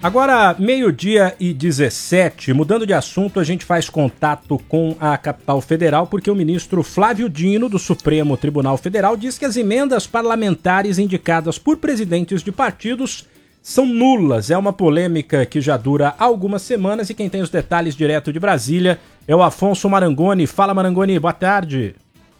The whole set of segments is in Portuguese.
Agora, 12h17, mudando de assunto, a gente faz contato com a capital federal porque o ministro Flávio Dino, do Supremo Tribunal Federal, diz que as emendas parlamentares indicadas por presidentes de partidos são nulas. É uma polêmica que já dura algumas semanas e quem tem os detalhes direto de Brasília é o Afonso Marangoni. Fala, Marangoni, boa tarde.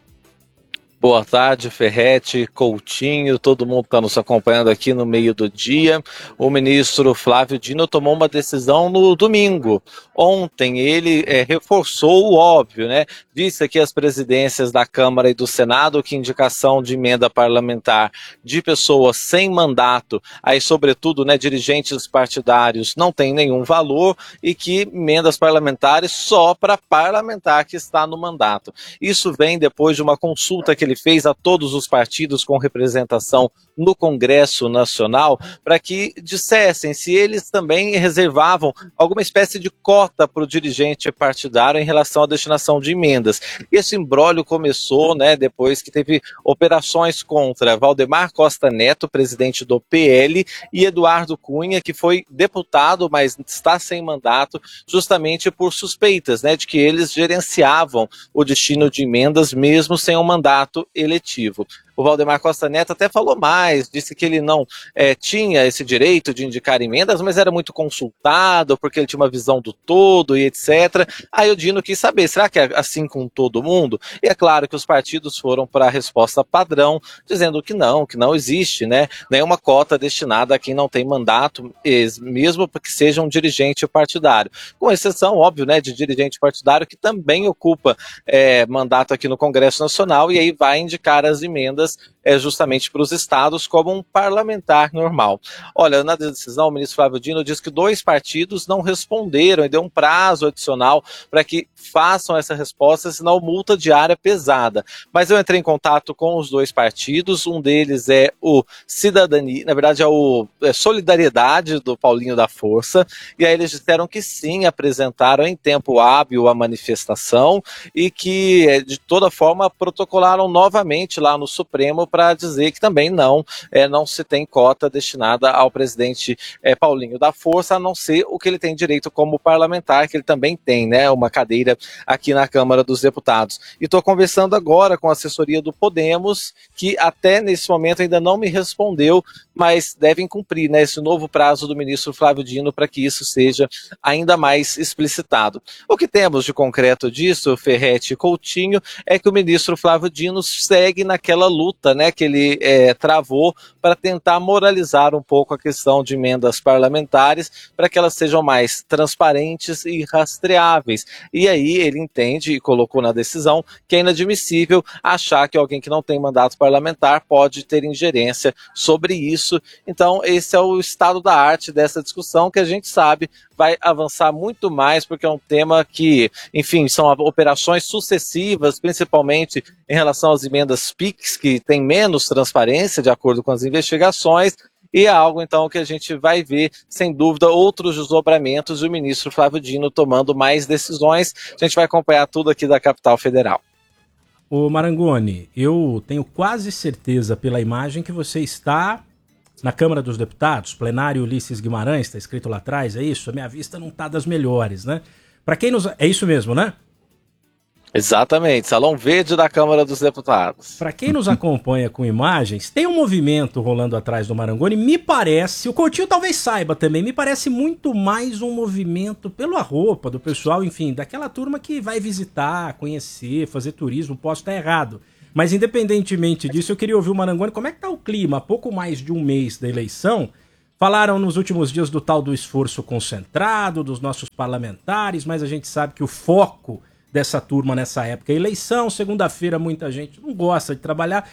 Boa tarde, Ferretti, Coutinho, todo mundo está nos acompanhando aqui no meio do dia. O ministro Flávio Dino tomou uma decisão no domingo. Ontem ele reforçou o óbvio, né? Disse que as presidências da Câmara e do Senado que indicação de emenda parlamentar de pessoas sem mandato, aí sobretudo, né, dirigentes partidários, não tem nenhum valor e que emendas parlamentares só para parlamentar que está no mandato. Isso vem depois de uma consulta que ele fez a todos os partidos com representação no Congresso Nacional para que dissessem se eles também reservavam alguma espécie de cota para o dirigente partidário em relação à destinação de emendas. Esse imbróglio começou, né, depois que teve operações contra Valdemar Costa Neto, presidente do PL, e Eduardo Cunha, que foi deputado, mas está sem mandato, justamente por suspeitas, né, de que eles gerenciavam o destino de emendas mesmo sem um mandato eletivo. O Valdemar Costa Neto até falou mais, disse que ele não tinha esse direito de indicar emendas, mas era muito consultado, porque ele tinha uma visão do todo e etc. Aí o Dino quis saber, será que é assim com todo mundo? E é claro que os partidos foram para a resposta padrão, dizendo que não existe, né, nenhuma cota destinada a quem não tem mandato, mesmo que seja um dirigente partidário. Com exceção, óbvio, né, de dirigente partidário que também ocupa mandato aqui no Congresso Nacional e aí vai indicar as emendas justamente para os estados como um parlamentar normal. Olha, na decisão, o ministro Flávio Dino diz que 2 partidos não responderam e deu um prazo adicional para que façam essa resposta, senão multa diária pesada. Mas eu entrei em contato com os 2 partidos, um deles é o Cidadania, na verdade é o Solidariedade do Paulinho da Força, e aí eles disseram que sim, apresentaram em tempo hábil a manifestação e que de toda forma protocolaram novamente lá no Supremo para dizer que também não se tem cota destinada ao presidente Paulinho da Força, a não ser o que ele tem direito como parlamentar, que ele também tem, né, uma cadeira aqui na Câmara dos Deputados. E estou conversando agora com a assessoria do Podemos, que até nesse momento ainda não me respondeu, mas devem cumprir, né, esse novo prazo do ministro Flávio Dino para que isso seja ainda mais explicitado. O que temos de concreto disso, Ferretti e Coutinho, é que o ministro Flávio Dino segue naquela luta, né, que ele travou para tentar moralizar um pouco a questão de emendas parlamentares para que elas sejam mais transparentes e rastreáveis. E aí ele entende e colocou na decisão que é inadmissível achar que alguém que não tem mandato parlamentar pode ter ingerência sobre isso. Então esse é o estado da arte dessa discussão, que a gente sabe vai avançar muito mais, porque é um tema que, enfim, são operações sucessivas, principalmente em relação às emendas PIX, que tem menos transparência, de acordo com as investigações, e é algo, então, que a gente vai ver, sem dúvida, outros desdobramentos e o ministro Flávio Dino tomando mais decisões. A gente vai acompanhar tudo aqui da capital federal. Ô Marangoni, eu tenho quase certeza pela imagem que você está na Câmara dos Deputados, plenário Ulisses Guimarães, está escrito lá atrás, é isso? A minha vista não está das melhores, né? Para quem nos... É isso mesmo, né? Exatamente, Salão Verde da Câmara dos Deputados. Para quem nos acompanha com imagens, tem um movimento rolando atrás do Marangoni, me parece, o Coutinho talvez saiba também, me parece muito mais um movimento pela roupa do pessoal, enfim, daquela turma que vai visitar, conhecer, fazer turismo, posso estar errado. Mas independentemente disso, eu queria ouvir o Marangoni, como é que tá o clima? Há pouco mais de um mês da eleição, falaram nos últimos dias do tal do esforço concentrado, dos nossos parlamentares, mas a gente sabe que o foco dessa turma nessa época é eleição, segunda-feira muita gente não gosta de trabalhar,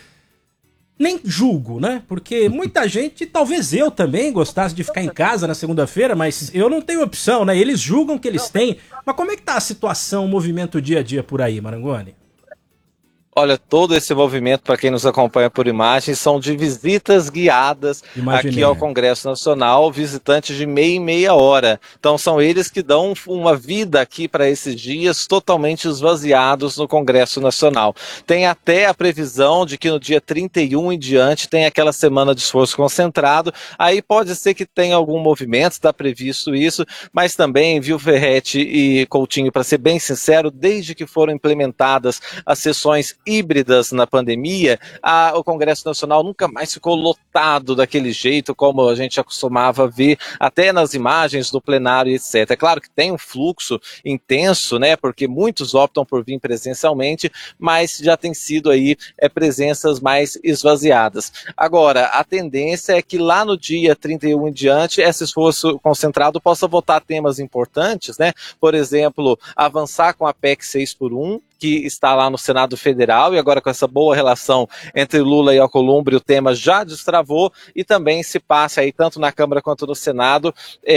nem julgo, né? Porque muita gente, talvez eu também gostasse de ficar em casa na segunda-feira, mas eu não tenho opção, né? Eles julgam que eles têm. Mas como é que tá a situação, o movimento dia a dia por aí, Marangoni? Olha, todo esse movimento, para quem nos acompanha por imagem, são de visitas guiadas aqui ao Congresso Nacional, visitantes de meia e meia hora. Então são eles que dão uma vida aqui para esses dias totalmente esvaziados no Congresso Nacional. Tem até a previsão de que no dia 31 em diante tem aquela semana de esforço concentrado, aí pode ser que tenha algum movimento, está previsto isso, mas também, viu, Ferretti e Coutinho, para ser bem sincero, desde que foram implementadas as sessões híbridas na pandemia, o Congresso Nacional nunca mais ficou lotado daquele jeito como a gente acostumava ver, até nas imagens do plenário, etc. É claro que tem um fluxo intenso, né, porque muitos optam por vir presencialmente, mas já tem sido aí presenças mais esvaziadas. Agora, a tendência é que lá no dia 31 em diante, esse esforço concentrado possa votar temas importantes, né, por exemplo, avançar com a PEC 6x1, que está lá no Senado Federal, e agora com essa boa relação entre Lula e Alcolumbre, o tema já destravou, e também se passa aí, tanto na Câmara quanto no Senado,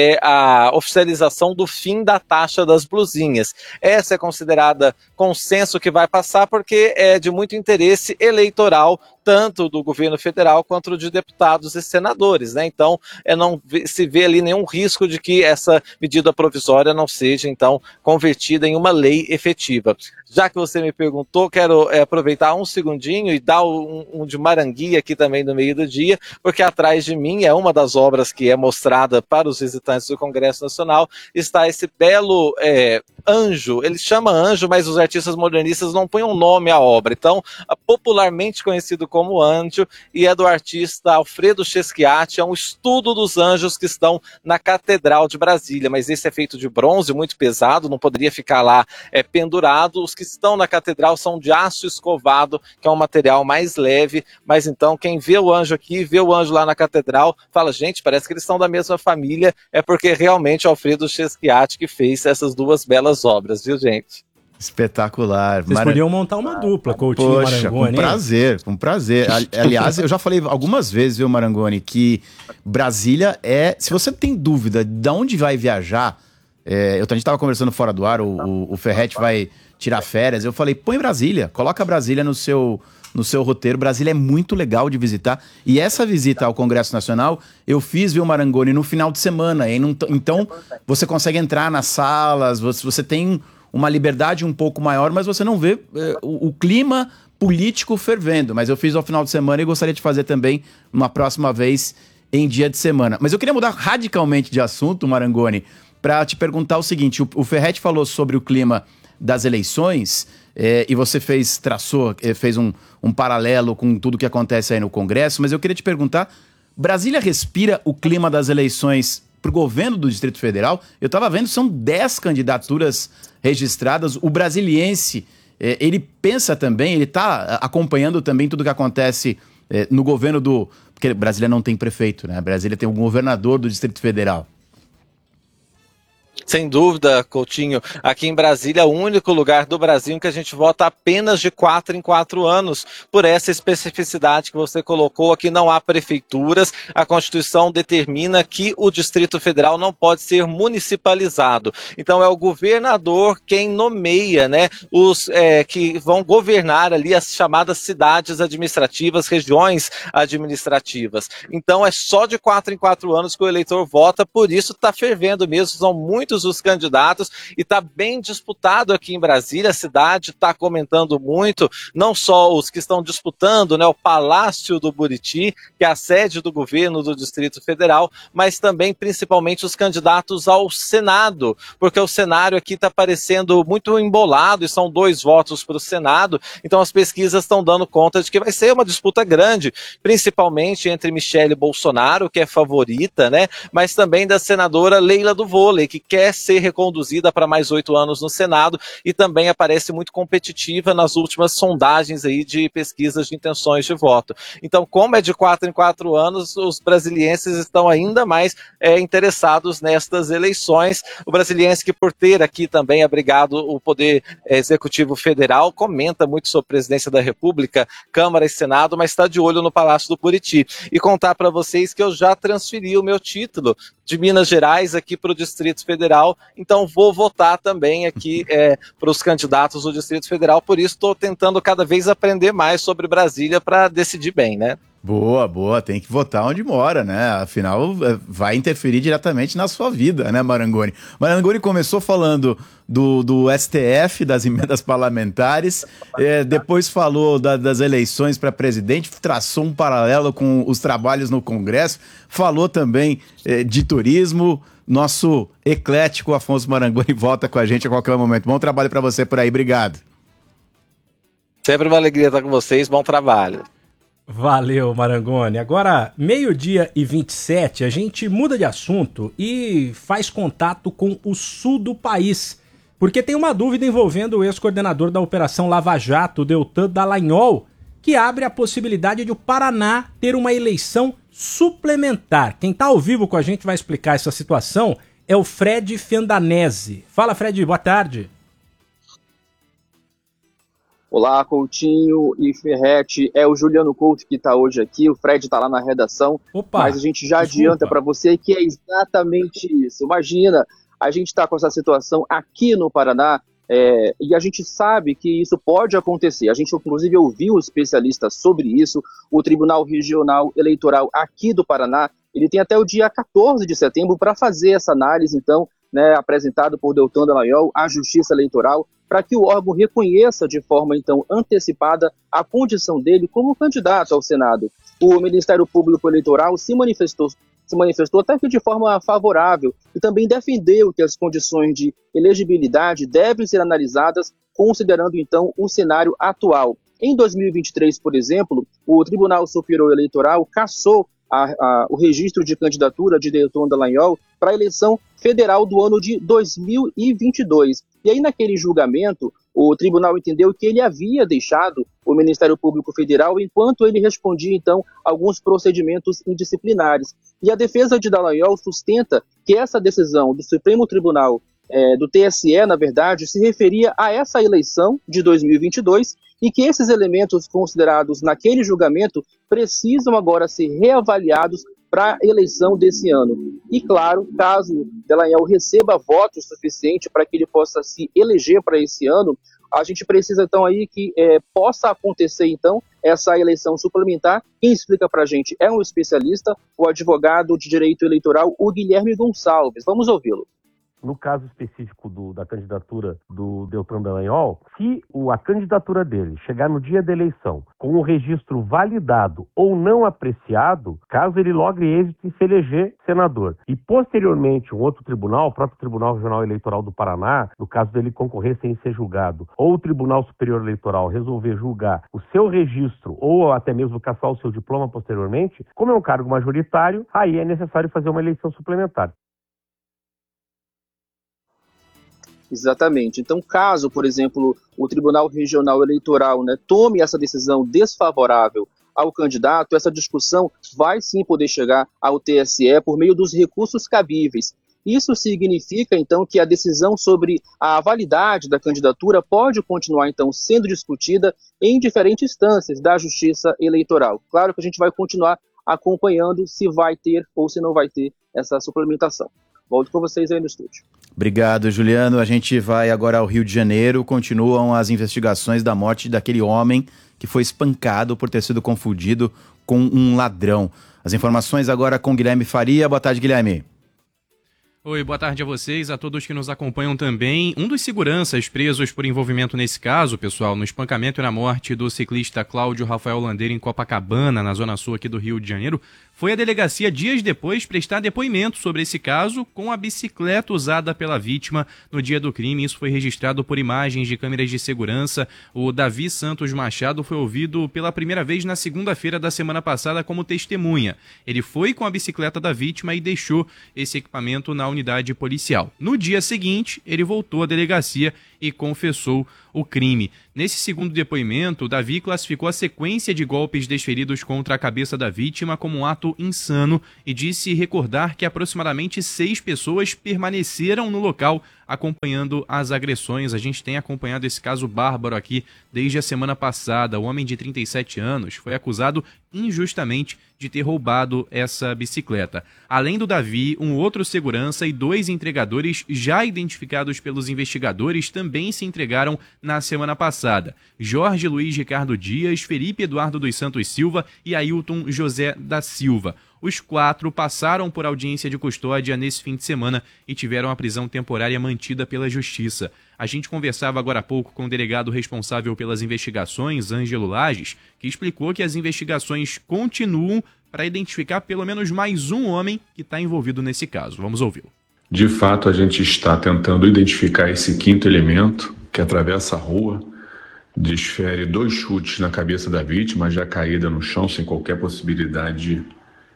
a oficialização do fim da taxa das blusinhas. Essa é considerada consenso que vai passar, porque é de muito interesse eleitoral, tanto do governo federal quanto de deputados e senadores, né? Então, não se vê ali nenhum risco de que essa medida provisória não seja, então, convertida em uma lei efetiva. Já que você me perguntou, quero aproveitar um segundinho e dar um de Marangui aqui também no meio do dia, porque atrás de mim é uma das obras que é mostrada para os visitantes do Congresso Nacional, está esse belo anjo. Ele chama anjo, mas os artistas modernistas não põem um nome à obra. Então, popularmente conhecido como anjo, e é do artista Alfredo Cheschiatti, é um estudo dos anjos que estão na Catedral de Brasília, mas esse é feito de bronze, muito pesado, não poderia ficar lá pendurado. Os que estão na Catedral são de aço escovado, que é um material mais leve, mas então quem vê o anjo aqui, vê o anjo lá na Catedral, fala, gente, parece que eles são da mesma família, é porque realmente é Alfredo Cheschiatti que fez essas duas belas obras, viu, gente? Espetacular. Vocês podiam montar uma dupla, Coutinho e Marangoni. Com prazer, com prazer. Aliás, eu já falei algumas vezes, viu, Marangoni, que Brasília se você tem dúvida de onde vai viajar, a gente estava conversando fora do ar, o Ferretti vai tirar férias, eu falei, põe Brasília, coloca Brasília no seu roteiro. Brasília é muito legal de visitar, e essa visita ao Congresso Nacional eu fiz, viu, Marangoni, no final de semana, então você consegue entrar nas salas, você tem uma liberdade um pouco maior, mas você não vê o clima político fervendo. Mas eu fiz ao final de semana e gostaria de fazer também uma próxima vez em dia de semana. Mas eu queria mudar radicalmente de assunto, Marangoni, para te perguntar o seguinte, o Ferretti falou sobre o clima das eleições, e você fez um paralelo com tudo que acontece aí no Congresso, mas eu queria te perguntar, Brasília respira o clima das eleições para o governo do Distrito Federal? Eu estava vendo, são 10 candidaturas registradas. O brasiliense, ele pensa também, ele está acompanhando também tudo que acontece no governo porque Brasília não tem prefeito, né? Brasília tem um governador do Distrito Federal. Sem dúvida, Coutinho, aqui em Brasília é o único lugar do Brasil em que a gente vota apenas de 4 em 4 anos, por essa especificidade que você colocou. Aqui não há prefeituras, a Constituição determina que o Distrito Federal não pode ser municipalizado. Então é o governador quem nomeia, né, os que vão governar ali as chamadas cidades administrativas, regiões administrativas. Então é só de 4 em 4 anos que o eleitor vota, por isso está fervendo mesmo, são muitos os candidatos e está bem disputado aqui em Brasília. A cidade está comentando muito, não só os que estão disputando, né, o Palácio do Buriti, que é a sede do governo do Distrito Federal, mas também principalmente os candidatos ao Senado, porque o cenário aqui está parecendo muito embolado e são 2 votos para o Senado, então as pesquisas estão dando conta de que vai ser uma disputa grande, principalmente entre Michele Bolsonaro, que é favorita, né, mas também da senadora Leila do Vôlei, que quer ser reconduzida para mais 8 anos no Senado e também aparece muito competitiva nas últimas sondagens aí de pesquisas de intenções de voto. Então, como é de 4 em 4 anos, os brasilienses estão ainda mais interessados nestas eleições. O brasiliense, que por ter aqui também abrigado o Poder Executivo Federal, comenta muito sobre a presidência da República, Câmara e Senado, mas está de olho no Palácio do Buriti. E contar para vocês que eu já transferi o meu título de Minas Gerais aqui para o Distrito Federal, então vou votar também aqui para os candidatos do Distrito Federal, por isso estou tentando cada vez aprender mais sobre Brasília para decidir bem, né? Boa, tem que votar onde mora, né? Afinal, vai interferir diretamente na sua vida, né, Marangoni? Marangoni começou falando do STF, das emendas parlamentares, depois falou das eleições para presidente, traçou um paralelo com os trabalhos no Congresso, falou também de turismo. Nosso eclético Afonso Marangoni volta com a gente a qualquer momento. Bom trabalho para você por aí, obrigado. Sempre uma alegria estar com vocês, bom trabalho. Valeu, Marangoni. Agora, 12h27, a gente muda de assunto e faz contato com o sul do país, porque tem uma dúvida envolvendo o ex-coordenador da Operação Lava Jato, Deltan Dallagnol, que abre a possibilidade de o Paraná ter uma eleição suplementar. Quem está ao vivo com a gente vai explicar essa situação é o Fred Fiandanese. Fala, Fred, boa tarde. Olá, Coutinho e Ferretti, é o Juliano Couto que está hoje aqui, o Fred está lá na redação, mas a gente já adianta para você que é exatamente isso. Imagina, a gente está com essa situação aqui no Paraná e a gente sabe que isso pode acontecer. A gente, inclusive, ouviu especialistas sobre isso. O Tribunal Regional Eleitoral aqui do Paraná, ele tem até o dia 14 de setembro para fazer essa análise, então, apresentado por Deltan Dallagnol à Justiça Eleitoral, para que o órgão reconheça de forma, então, antecipada a condição dele como candidato ao Senado. O Ministério Público Eleitoral se manifestou até que de forma favorável e também defendeu que as condições de elegibilidade devem ser analisadas considerando, então, o cenário atual. Em 2023, por exemplo, o Tribunal Superior Eleitoral cassou o registro de candidatura de Deltan Dallagnol para a eleição federal do ano de 2022. E aí, naquele julgamento, o tribunal entendeu que ele havia deixado o Ministério Público Federal enquanto ele respondia, então, alguns procedimentos indisciplinares. E a defesa de Dallagnol sustenta que essa decisão do Supremo Tribunal, do TSE, na verdade, se referia a essa eleição de 2022 e que esses elementos considerados naquele julgamento precisam agora ser reavaliados para a eleição desse ano. E, claro, caso Dallagnol receba votos suficientes para que ele possa se eleger para esse ano, a gente precisa, então, aí que possa acontecer, então, essa eleição suplementar. Quem explica para a gente é um especialista, o advogado de direito eleitoral, o Guilherme Gonçalves. Vamos ouvi-lo. No caso específico da candidatura do Deltan Dallagnol, se a candidatura dele chegar no dia da eleição com o registro validado ou não apreciado, caso ele logre êxito em se eleger senador, e posteriormente um outro tribunal, o próprio Tribunal Regional Eleitoral do Paraná, no caso dele concorrer sem ser julgado, ou o Tribunal Superior Eleitoral resolver julgar o seu registro ou até mesmo cassar o seu diploma posteriormente, como é um cargo majoritário, aí é necessário fazer uma eleição suplementar. Exatamente. Então, caso, por exemplo, o Tribunal Regional Eleitoral tome essa decisão desfavorável ao candidato, essa discussão vai sim poder chegar ao TSE por meio dos recursos cabíveis. Isso significa, então, que a decisão sobre a validade da candidatura pode continuar, então, sendo discutida em diferentes instâncias da Justiça Eleitoral. Claro que a gente vai continuar acompanhando se vai ter ou se não vai ter essa suplementação. Volto com vocês aí no estúdio. Obrigado, Juliano. A gente vai agora ao Rio de Janeiro. Continuam as investigações da morte daquele homem que foi espancado por ter sido confundido com um ladrão. As informações agora com Guilherme Faria. Boa tarde, Guilherme. Oi, boa tarde a vocês, a todos que nos acompanham também. Um dos seguranças presos por envolvimento nesse caso, pessoal, no espancamento e na morte do ciclista Cláudio Rafael Landeira em Copacabana, na zona sul aqui do Rio de Janeiro, foi à delegacia dias depois prestar depoimento sobre esse caso com a bicicleta usada pela vítima no dia do crime. Isso foi registrado por imagens de câmeras de segurança. O Davi Santos Machado foi ouvido pela primeira vez na segunda-feira da semana passada como testemunha. Ele foi com a bicicleta da vítima e deixou esse equipamento na unidade policial. No dia seguinte, ele voltou à delegacia e confessou o crime. Nesse segundo depoimento, Davi classificou a sequência de golpes desferidos contra a cabeça da vítima como um ato insano e disse recordar que aproximadamente 6 pessoas permaneceram no local acompanhando as agressões. A gente tem acompanhado esse caso bárbaro aqui desde a semana passada. O homem de 37 anos foi acusado injustamente de ter roubado essa bicicleta. Além do Davi, um outro segurança e 2 entregadores já identificados pelos investigadores também se entregaram na semana passada. Jorge Luiz Ricardo Dias, Felipe Eduardo dos Santos Silva e Ailton José da Silva. Os 4 passaram por audiência de custódia nesse fim de semana e tiveram a prisão temporária mantida pela Justiça. A gente conversava agora há pouco com o delegado responsável pelas investigações, Ângelo Lages, que explicou que as investigações continuam para identificar pelo menos mais um homem que está envolvido nesse caso. Vamos ouvi-lo. De fato, a gente está tentando identificar esse 5º elemento que atravessa a rua, desfere 2 chutes na cabeça da vítima, já caída no chão, sem qualquer possibilidade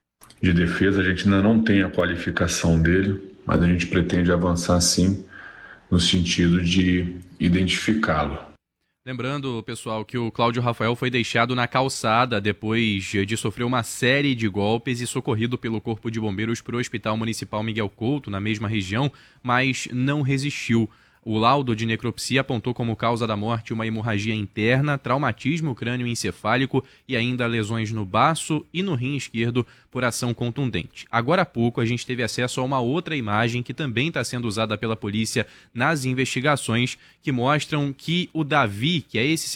de defesa. A gente ainda não tem a qualificação dele, mas a gente pretende avançar sim no sentido de identificá-lo. Lembrando, pessoal, que o Cláudio Rafael foi deixado na calçada depois de sofrer uma série de golpes e socorrido pelo Corpo de Bombeiros para o Hospital Municipal Miguel Couto, na mesma região, mas não resistiu. O laudo de necropsia apontou como causa da morte uma hemorragia interna, traumatismo crânioencefálico e ainda lesões no baço e no rim esquerdo por ação contundente. Agora há pouco a gente teve acesso a uma outra imagem que também está sendo usada pela polícia nas investigações, que mostram que o Davi, que é esse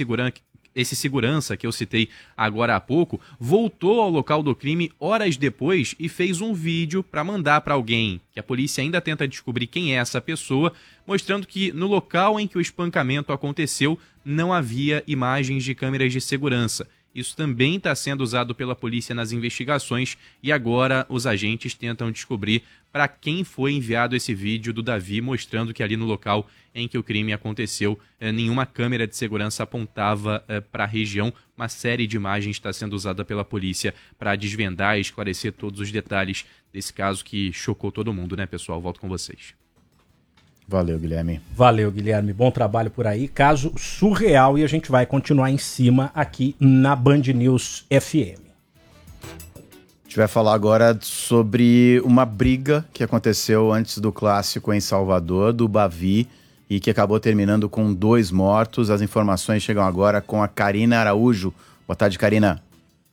segurança que eu citei agora há pouco, voltou ao local do crime horas depois e fez um vídeo para mandar para alguém, que a polícia ainda tenta descobrir quem é essa pessoa, mostrando que no local em que o espancamento aconteceu não havia imagens de câmeras de segurança. Isso também está sendo usado pela polícia nas investigações e agora os agentes tentam descobrir para quem foi enviado esse vídeo do Davi, mostrando que ali no local em que o crime aconteceu, nenhuma câmera de segurança apontava para a região. Uma série de imagens está sendo usada pela polícia para desvendar e esclarecer todos os detalhes desse caso que chocou todo mundo, né, pessoal? Volto com vocês. Valeu, Guilherme. Valeu, Guilherme. Bom trabalho por aí. Caso surreal e a gente vai continuar em cima aqui na Band News FM. A gente vai falar agora sobre uma briga que aconteceu antes do clássico em Salvador, do Bavi, e que acabou terminando com 2 mortos. As informações chegam agora com a Karina Araújo. Boa tarde, Karina.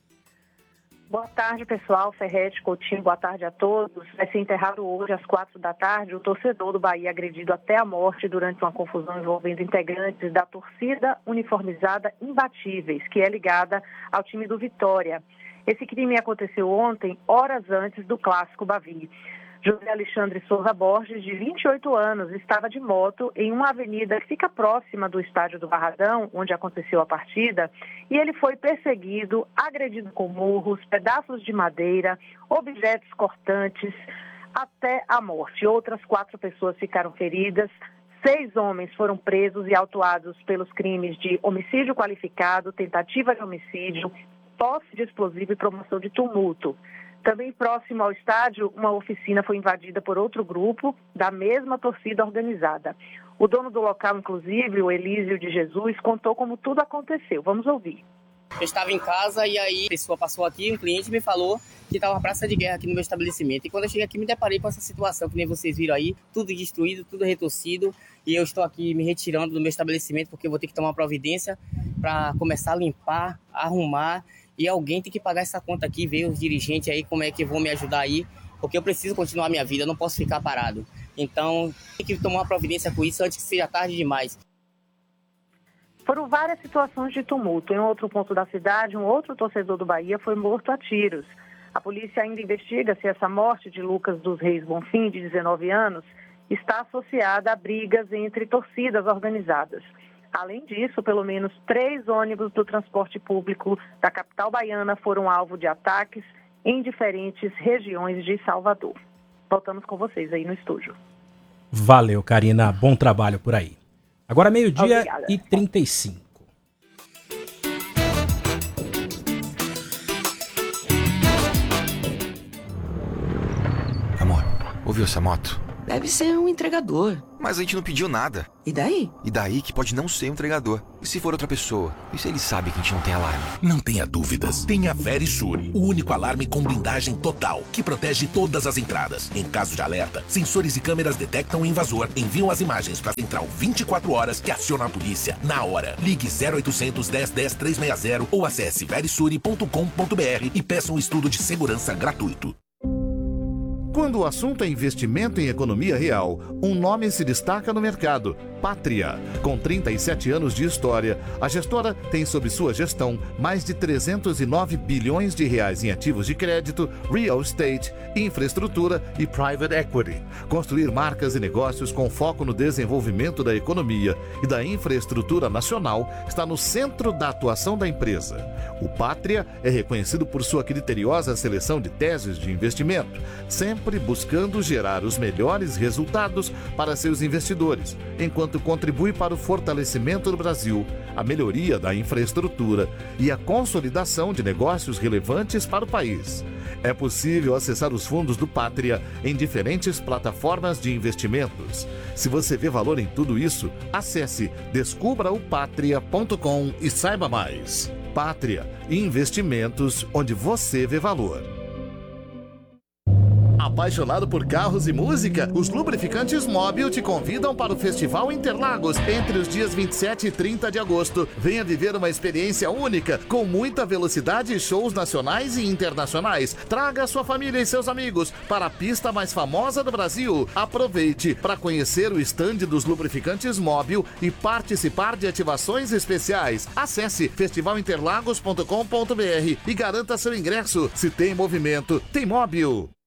Boa tarde, pessoal. Ferretti, Coutinho, boa tarde a todos. Vai ser enterrado hoje às 4h o torcedor do Bahia agredido até a morte durante uma confusão envolvendo integrantes da torcida uniformizada Imbatíveis, que é ligada ao time do Vitória. Esse crime aconteceu ontem, horas antes do clássico Bavi. José Alexandre Souza Borges, de 28 anos, estava de moto em uma avenida que fica próxima do estádio do Barradão, onde aconteceu a partida, e ele foi perseguido, agredido com murros, pedaços de madeira, objetos cortantes, até a morte. Outras 4 pessoas ficaram feridas, 6 homens foram presos e autuados pelos crimes de homicídio qualificado, tentativa de homicídio, posse de explosivo e promoção de tumulto. Também próximo ao estádio, uma oficina foi invadida por outro grupo da mesma torcida organizada. O dono do local, inclusive, o Elísio de Jesus, contou como tudo aconteceu. Vamos ouvir. Eu estava em casa e aí a pessoa passou aqui, um cliente me falou que estava uma praça de guerra aqui no meu estabelecimento. E quando eu cheguei aqui, me deparei com essa situação, que nem vocês viram aí, tudo destruído, tudo retorcido. E eu estou aqui me retirando do meu estabelecimento porque eu vou ter que tomar uma providência para começar a limpar, arrumar. E alguém tem que pagar essa conta aqui, ver os dirigentes aí, como é que vão me ajudar aí, porque eu preciso continuar a minha vida, eu não posso ficar parado. Então, tem que tomar uma providência com isso antes que seja tarde demais. Foram várias situações de tumulto. Em outro ponto da cidade, um outro torcedor do Bahia foi morto a tiros. A polícia ainda investiga se essa morte de Lucas dos Reis Bonfim, de 19 anos, está associada a brigas entre torcidas organizadas. Além disso, pelo menos 3 ônibus do transporte público da capital baiana foram alvo de ataques em diferentes regiões de Salvador. Voltamos com vocês aí no estúdio. Valeu, Karina. Bom trabalho por aí. Agora 12h35. Amor, ouviu essa moto? Deve ser um entregador. Mas a gente não pediu nada. E daí? E daí que pode não ser um entregador. E se for outra pessoa? E se ele sabe que a gente não tem alarme? Não tenha dúvidas. Tenha Verisure, o único alarme com blindagem total, que protege todas as entradas. Em caso de alerta, sensores e câmeras detectam o invasor, enviam as imagens para a central 24 horas que aciona a polícia na hora. Ligue 0800 10 10 360 ou acesse verisure.com.br e peça um estudo de segurança gratuito. Quando o assunto é investimento em economia real, um nome se destaca no mercado: Pátria. Com 37 anos de história, a gestora tem sob sua gestão mais de 309 bilhões de reais em ativos de crédito, real estate, infraestrutura e private equity. Construir marcas e negócios com foco no desenvolvimento da economia e da infraestrutura nacional está no centro da atuação da empresa. O Pátria é reconhecido por sua criteriosa seleção de teses de investimento, sempre buscando gerar os melhores resultados para seus investidores, enquanto contribui para o fortalecimento do Brasil, a melhoria da infraestrutura e a consolidação de negócios relevantes para o país. É possível acessar os fundos do Pátria em diferentes plataformas de investimentos. Se você vê valor em tudo isso, acesse descubraopatria.com e saiba mais. Pátria, investimentos onde você vê valor. Apaixonado por carros e música? Os Lubrificantes Móbil te convidam para o Festival Interlagos entre os dias 27 e 30 de agosto. Venha viver uma experiência única, com muita velocidade e shows nacionais e internacionais. Traga sua família e seus amigos para a pista mais famosa do Brasil. Aproveite para conhecer o estande dos Lubrificantes Móbil e participar de ativações especiais. Acesse festivalinterlagos.com.br e garanta seu ingresso. Se tem movimento, tem Móbil.